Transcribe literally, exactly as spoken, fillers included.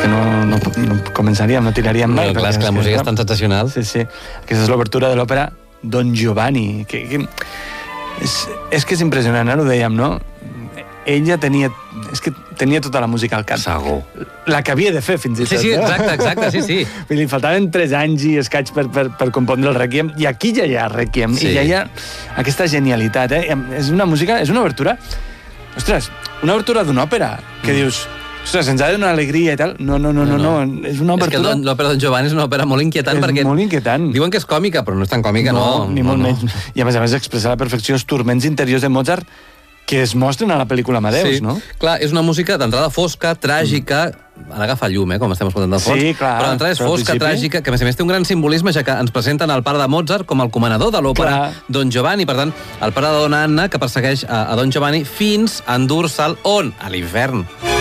que no, no, no començaríem, no tiraríem mai. No, clar, és que la música és tan sensacional. Sí, sí. Aquesta és l'obertura de l'òpera Don Giovanni, que, que és, és que és impressionant, eh, ho dèiem, no? Ella tenia, és que tenia tota la música al cap. Segur. La que havia de fer, fins i tot. Sí, sí, exacte, exacte, sí, sí. Li faltaven tres anys i escaig per, per, per compondre el Requiem, i aquí ja hi ha Requiem, sí. I ja hi ha aquesta genialitat, eh? És una música, és una obertura, ostres, una obertura d'una òpera, que mm. dius, ostres, ens ha de donar alegria i tal. No, no, no, no, no, no. És una obertura... És que l'òpera Don Giovanni és una òpera molt inquietant, és perquè... molt inquietant. Diuen que és còmica, però no és tan còmica, no. No, ni molt no, menys. No. I a més a més expressa a la perfecció els turments interiors de Mozart que es mostren a la pel·lícula Amadeus, sí. no? Clar, és una música d'entrada fosca, tràgica, mm. ara agafa llum, eh, com estem escoltant del fons, sí, clar, però d'entrada és fosca, tràgica, que a més a més té un gran simbolisme, ja que ens presenten el pare de Mozart com el comanador de l'òpera Don Giovanni, per tant, el pare de Dona Anna, que persegueix a, a Don Giovanni fins a endur-se'l on? A l'infern.